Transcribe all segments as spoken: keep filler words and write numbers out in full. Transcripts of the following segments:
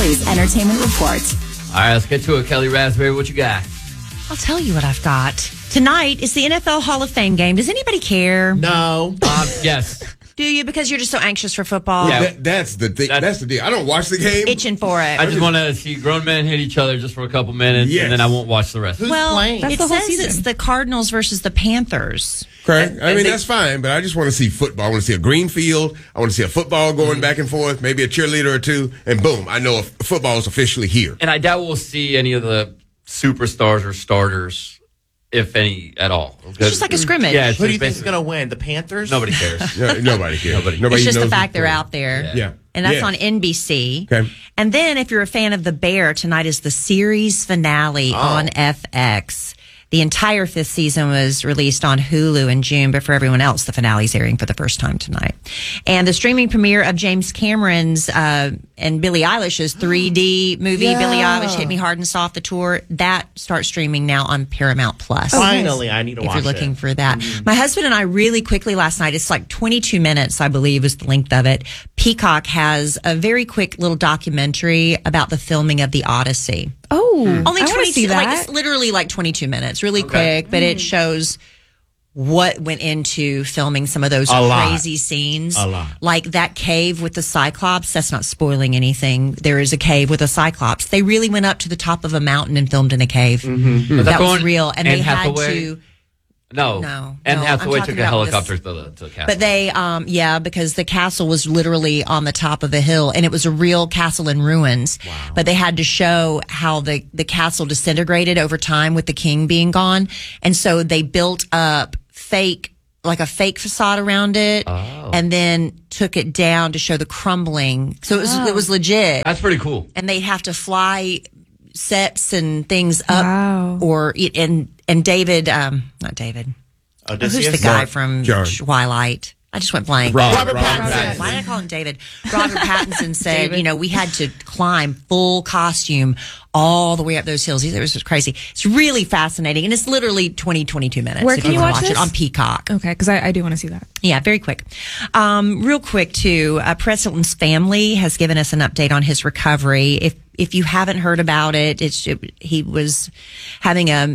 Kelly's Entertainment Report. All right, let's get to it, Kelly Raspberry. What you got? I'll tell you what I've got. Tonight is the N F L Hall of Fame game. Does anybody care? No. Um, yes. Do you? Because you're just so anxious for football? Yeah. That, that's the thing. That's, That's- the deal. I don't watch the game. Itching for it. I just want to see grown men hit each other just for a couple minutes, Yes. and then I won't watch the rest. Who's well, playing? it the whole says season. it's the Cardinals versus the Panthers. Correct. And- I and mean, they- that's fine, but I just want to see football. I want to see a green field. I want to see a football going back and forth, maybe a cheerleader or two, and boom, I know if football is officially here. And I doubt we'll see any of the superstars or starters, if any at all. It's just like a scrimmage. Yeah, it's Who do you just think is basically- going to win? The Panthers? Nobody cares. No, nobody cares. Nobody. Nobody It's just the knows fact they're who's out there. Yeah. Yeah. And that's Yes. on N B C. Okay. And then if you're a fan of The Bear, tonight is the series finale on F X. The entire fifth season was released on Hulu in June, but for everyone else, the finale's airing for the first time tonight. And the streaming premiere of James Cameron's uh, and Billie Eilish's three D movie, Yeah. Billie Eilish Hit Me Hard and Soft, the tour, that starts streaming now on Paramount Plus. Finally, I need to If watch you're looking it. for that. My husband and I really quickly last night, it's like twenty-two minutes, I believe is the length of it. Peacock has a very quick little documentary about the filming of the Odyssey. Oh, Only I wanna twenty-two, see like that. it's literally like twenty-two minutes, really quick, but it shows what went into filming some of those A lot. crazy scenes. A lot. Like that cave with the Cyclops, that's not spoiling anything. There is a cave with a Cyclops. They really went up to the top of a mountain and filmed in a cave. Was That that was going- real. And Anne they had Hathaway? to... No. No, And no, Hathaway I'm took talking a about this- helicopter to the, to the castle. But they, um, yeah, because the castle was literally on the top of a hill, and it was a real castle in ruins. Wow. But they had to show how the, the castle disintegrated over time with the king being gone. And so they built up fake, like a fake facade around it, and then took it down to show the crumbling. So it was, it was legit. That's pretty cool. And they'd have to fly sets and things up, Wow. or, and, and David, um, not David. Odysseus? Who's the guy Mark from John. Twilight? I just went blank. Robert, Robert Robert Pattinson. Why did I call him David? Robert Pattinson said, you know, we had to climb full costume all the way up those hills. It was just crazy. It's really fascinating. And it's literally twenty, twenty-two minutes. Where if can you wanna watch it this? on Peacock. Okay, because I, I do want to see that. Yeah, very quick. Um, real quick too, uh, Perez Hilton's family has given us an update on his recovery. If, if you haven't heard about it, it's, it, he was having a,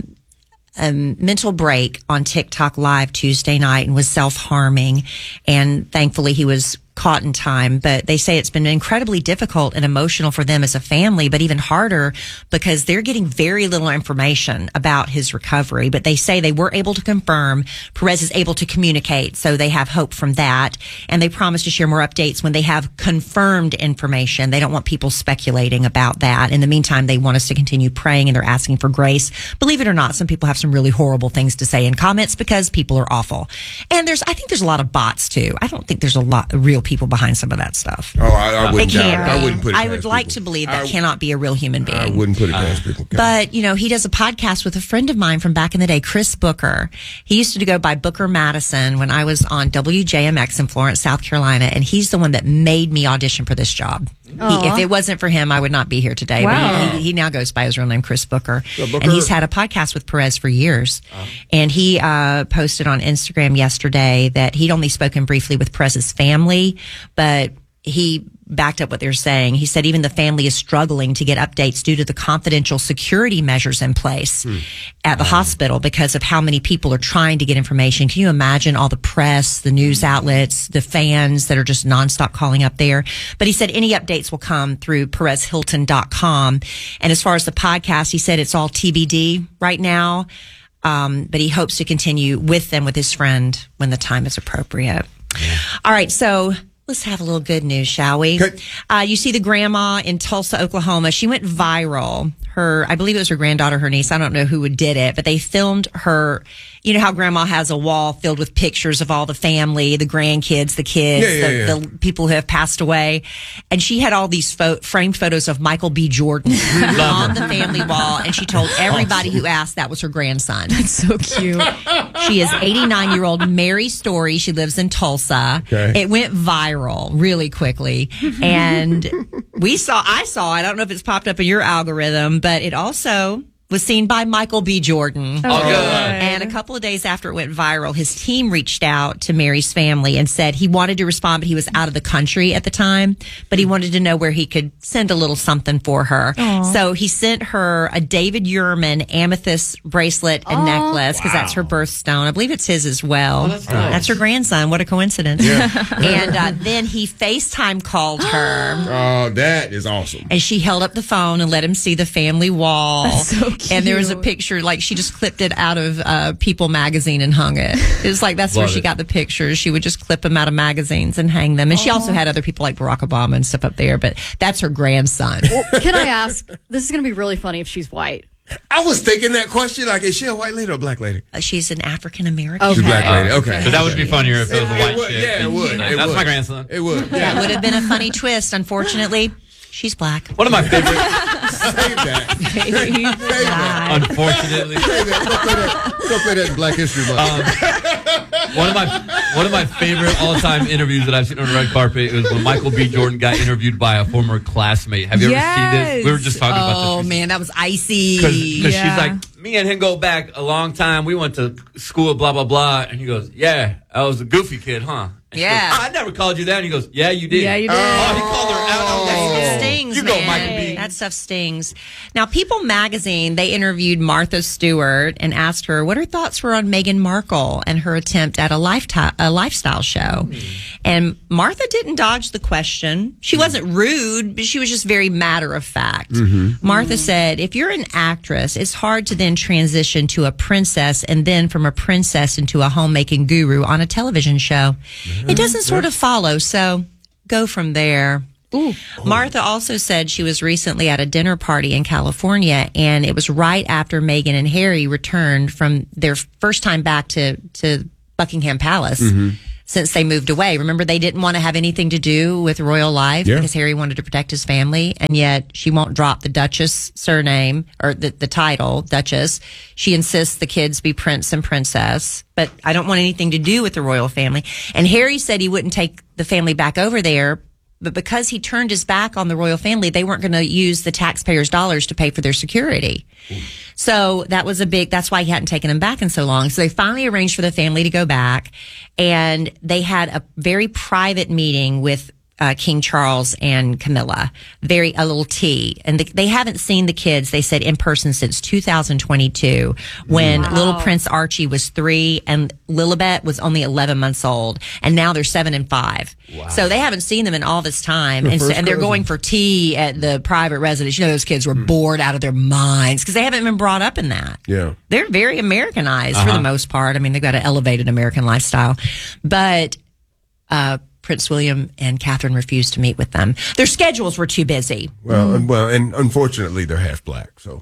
a mental break on TikTok Live Tuesday night and was self-harming. And thankfully he was caught in time, but they say it's been incredibly difficult and emotional for them as a family, but even harder because they're getting very little information about his recovery. But they say they were able to confirm Perez is able to communicate, so they have hope from that. And they promise to share more updates when they have confirmed information. They don't want people speculating about that. In the meantime, they want us to continue praying, and they're asking for grace. Believe it or not, some people have some really horrible things to say in comments because people are awful. And there's, I think there's a lot of bots too. I don't think there's a lot of real people behind some of that stuff. Oh, I, I It wouldn't doubt can't it. be. I wouldn't put it I past would like people. to believe that I, cannot be a real human being. I wouldn't put it past people. But, you know, he does a podcast with a friend of mine from back in the day, Chris Booker. He used to go by Booker Madison when I was on W J M X in Florence, South Carolina, and he's the one that made me audition for this job. He, if it wasn't for him, I would not be here today. Wow. But he, he now goes by his real name, Chris Booker. So Booker- And he's had a podcast with Perez for years. And he uh, posted on Instagram yesterday that he'd only spoken briefly with Perez's family, but he backed up what they're saying. He said even the family is struggling to get updates due to the confidential security measures in place Hmm. at the hospital because of how many people are trying to get information. Can you imagine all the press, the news outlets, the fans that are just nonstop calling up there? But he said any updates will come through Perez Hilton dot com. And as far as the podcast, he said it's all T B D right now. Um, but he hopes to continue with them with his friend when the time is appropriate. All right. So let's have a little good news, shall we? Okay. Uh, you see the grandma in Tulsa, Oklahoma. She went viral. Her, I believe it was her granddaughter, her niece. I don't know who did it, but they filmed her. You know how grandma has a wall filled with pictures of all the family, the grandkids, the kids, Yeah, yeah, the, yeah. the people who have passed away. And she had all these fo- framed photos of Michael B. Jordan on the family wall. And she told everybody who asked that was her grandson. That's so cute. She is eighty-nine-year-old Mary Story. She lives in Tulsa. Okay. It went viral really quickly. And we saw, I saw, I don't know if it's popped up in your algorithm, but it also was seen by Michael B. Jordan. Oh, good. And a couple of days after it went viral, his team reached out to Mary's family and said he wanted to respond, but he was out of the country at the time. But he wanted to know where he could send a little something for her. Aww. So he sent her a David Yurman amethyst bracelet and necklace because that's her birthstone. I believe it's his as well. Oh, that's nice. That's her grandson. What a coincidence. And uh, then he FaceTime called her. Oh, that is awesome. And she held up the phone and let him see the family wall. That's so cute. And there was a picture, like she just clipped it out of uh, People magazine and hung it. It was like, that's where Love she it. got the pictures. She would just clip them out of magazines and hang them. And she also had other people like Barack Obama and stuff up there, but that's her grandson. Well, can I ask? This is going to be really funny if she's white. I was thinking that question, like, is she a white lady or a black lady? Uh, She's an African American. She's a black lady. Okay. But that would be funnier if it was a white It would, chick. yeah, it would. It That's would. my grandson. It would. That Yeah. would have been a funny twist. Unfortunately, she's black. One of my favorite, Save that. Save that. unfortunately, Save that. Go play that. Go play that in Black History Month. one of my one of my favorite all time interviews that I've seen on the red carpet was when Michael B. Jordan got interviewed by a former classmate. Have you ever seen this? We were just talking about Oh, this. man, that was icy. Because Yeah. she's like, me and him go back a long time. We went to school, blah, blah, blah. And he goes, yeah, I was a goofy kid, huh? And she Yeah. goes, I never called you that. And he goes, yeah, you did. Yeah, you did. Oh, he called her out. I was like, It oh. stings, You man. go, Michael B. That stuff stings. Now, People magazine, they interviewed Martha Stewart and asked her what her thoughts were on Meghan Markle and her attempt at a, lifetime, a lifestyle show. And Martha didn't dodge the question. She wasn't rude, but she was just very matter of fact. Martha said, if you're an actress, it's hard to then transition to a princess and then from a princess into a homemaking guru on a television show. It doesn't sort of follow, so go from there. Martha also said she was recently at a dinner party in California, and it was right after Meghan and Harry returned from their first time back to, to Buckingham Palace since they moved away. Remember, they didn't want to have anything to do with royal life Yeah. because Harry wanted to protect his family, and yet she won't drop the Duchess surname or the, the title, Duchess. She insists the kids be prince and princess, but I don't want anything to do with the royal family. And Harry said he wouldn't take the family back over there, but because he turned his back on the royal family, they weren't going to use the taxpayers' dollars to pay for their security. So that was a big, that's why he hadn't taken them back in so long. So they finally arranged for the family to go back, and they had a very private meeting with uh, King Charles and Camilla, very a little tea, and the, they haven't seen the kids. They said in person since two thousand twenty-two, when Wow. little Prince Archie was three and Lilibet was only eleven months old, and now they're seven and five. So they haven't seen them in all this time, and, so, first and they're cousin. going for tea at the private residence. You know, those kids were bored out of their minds because they haven't been brought up in that. Yeah. They're very Americanized for the most part. I mean, they've got an elevated American lifestyle, but uh, Prince William and Catherine refused to meet with them. Their schedules were too busy. Well, and, well, and unfortunately, they're half black, so.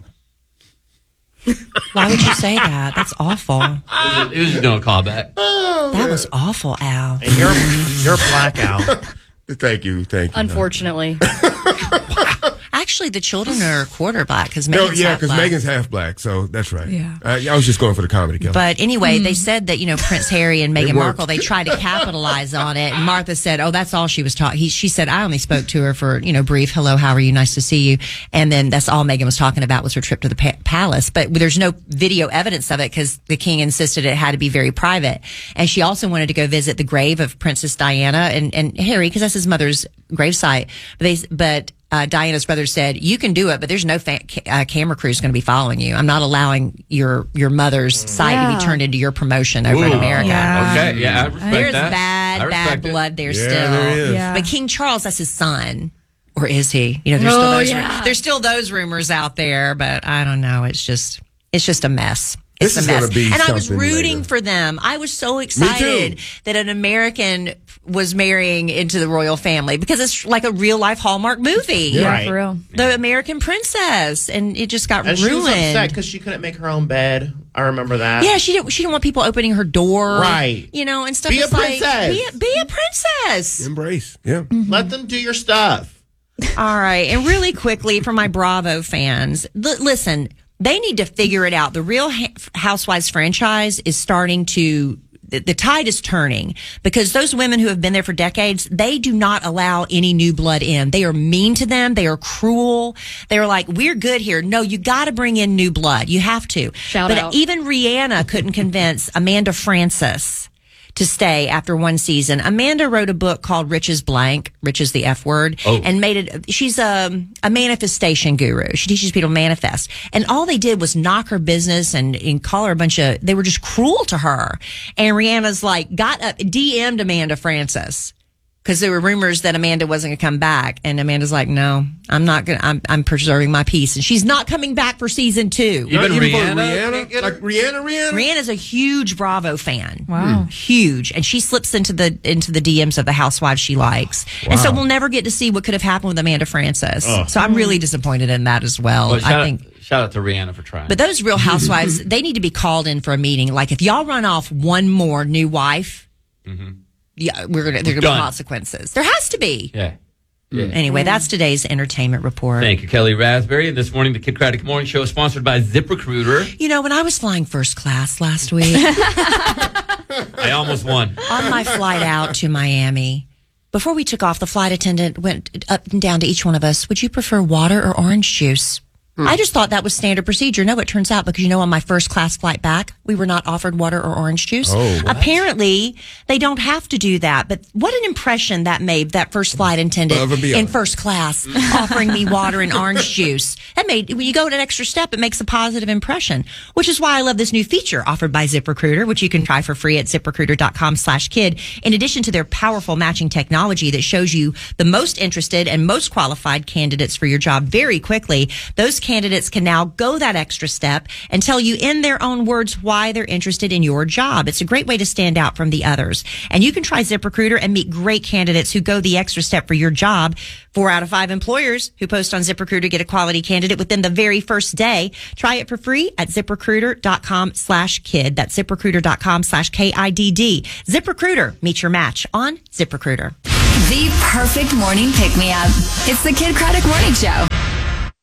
Why would you say that? That's awful. It was, it was just doing a callback. That was awful, Al. And you're you're blackout. Thank you, thank you. Unfortunately. Actually, the children are quarter black because No, Megan's yeah, half because black. Megan's half black, so that's right. Yeah. Uh, I was just going for the comedy, Kelly. But anyway, they said that, you know, Prince Harry and Meghan worked. Markle, they tried to capitalize on it. And Martha said, oh, that's all she was talking. She said, I only spoke to her for, you know, brief, hello, how are you? Nice to see you. And then that's all Meghan was talking about was her trip to the pa- palace. But there's no video evidence of it because the king insisted it had to be very private. And she also wanted to go visit the grave of Princess Diana and, and Harry because that's his mother's gravesite. But they, but, Uh, Diana's brother said, you can do it, but there's no fa- ca- uh, camera crew is going to be following you. I'm not allowing your your mother's site to Yeah. be turned into your promotion over in Ooh. America. Yeah. Okay, yeah, I respect There's that. I bad, bad respect it. blood there Yeah, still. there is. Yeah. But King Charles, that's his son. Or is he? You know, there's Oh, still those yeah. there's still those rumors out there, but I don't know. It's just it's just a mess. It's This is a mess. gonna be and I was something rooting later. for them. I was so excited that an American was marrying into the royal family because it's like a real life Hallmark movie. Yeah, Right. for real. The American princess, and it just got And she was upset ruined. because she couldn't make her own bed. I remember that. Yeah, she didn't. She didn't want people opening her door, Right. You know, and stuff. Be a It's like, princess. be, a, be a princess. Embrace, yeah. Let them do your stuff. All right, and really quickly for my Bravo fans, l- listen, they need to figure it out. The Real ha- Housewives franchise is starting to the, the tide is turning because those women who have been there for decades, they do not allow any new blood in. They are mean to them. They are cruel. They're like, we're good here. No, you got to bring in new blood. You have to. Shout but out. even Rihanna couldn't convince Amanda Francis to stay after one season. Amanda wrote a book called Rich is Blank, Rich is the F word, Oh. and made it, she's a, a manifestation guru. She teaches people to manifest. And all they did was knock her business and, and call her a bunch of, they were just cruel to her. And Rihanna's like, got up, D M'd Amanda Francis. Because there were rumors that Amanda wasn't going to come back. And Amanda's like, no, I'm not going to, I'm, I'm preserving my peace. And she's not coming back for season two. Even Not even for Rihanna Rihanna? can't get her? Like Rihanna, Rihanna? Rihanna's a huge Bravo fan. Wow. Huge. And she slips into the into the D Ms of the housewives she likes. And so we'll never get to see what could have happened with Amanda Francis. So I'm really disappointed in that as well. Well, shout, I think out, shout out to Rihanna for trying. but those real housewives, they need to be called in for a meeting. Like if y'all run off one more new wife, yeah, we're gonna there are gonna Done. be consequences. There has to be. yeah. Yeah. Anyway, that's today's entertainment report. Thank you, Kelly Raspberry. And this morning, the Kid Craddock Morning Show is sponsored by ZipRecruiter. You know, when I was flying first class last week, I almost won. on my flight out to Miami, before we took off, the flight attendant went up and down to each one of us. Would you prefer water or orange juice? I just thought that was standard procedure. No, it turns out because, you know, on my first class flight back, we were not offered water or orange juice. Oh, what? Apparently, they don't have to do that. But what an impression that made, that first flight attendant Above and beyond. in first class offering me water and orange juice. That made, when you go an extra step, it makes a positive impression, which is why I love this new feature offered by ZipRecruiter, which you can try for free at ZipRecruiter.com slash kid. In addition to their powerful matching technology that shows you the most interested and most qualified candidates for your job very quickly, those candidates can now go that extra step and tell you in their own words why they're interested in your job. It's a great way to stand out from the others. And you can try ZipRecruiter and meet great candidates who go the extra step for your job. Four out of five employers who post on ZipRecruiter get a quality candidate within the very first day. Try it for free at ZipRecruiter.com slash kid. That's ZipRecruiter.com slash K I D D. ZipRecruiter. Meet your match on ZipRecruiter. The perfect morning pick-me-up. It's the Kid Craddock Morning Show.